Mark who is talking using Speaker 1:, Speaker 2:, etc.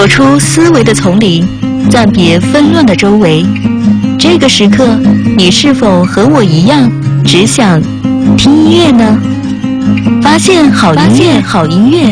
Speaker 1: 走出思维的丛林，暂别纷乱的周围。这个时刻，你是否和我一样，只想听音乐呢？发现好音乐，好音乐。